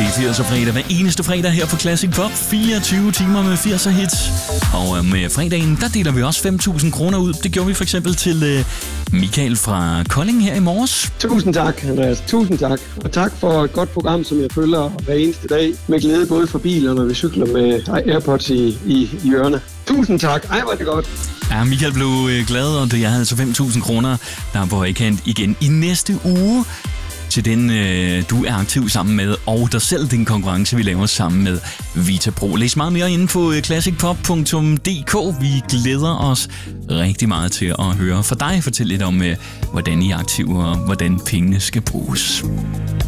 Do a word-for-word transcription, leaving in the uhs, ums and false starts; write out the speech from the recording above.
firserne fredag hver eneste fredag her på Classic Pop. fireogtyve timer med firserne hits. Og med fredagen, der deler vi også fem tusind kroner ud. Det gjorde vi for eksempel til Michael fra Kolding her i morges. Tusind tak, Andreas. Tusind tak. Og tak for et godt program, som jeg følger hver eneste dag. Med glæde både for biler, når vi cykler med AirPods i, i, i ørerne. Tusind tak. Ej, hvor er det godt. Ja, Michael blev glad, og det er altså fem tusind kroner, der er på højkant igen i næste uge. Til den, øh, du er aktiv sammen med, og dig selv, den konkurrence, vi laver sammen med Vitapro. Læs meget mere inde på classic pop punktum d k. Vi glæder os rigtig meget til at høre fra dig. Fortæl lidt om, øh, hvordan I er aktive, og hvordan pengene skal bruges.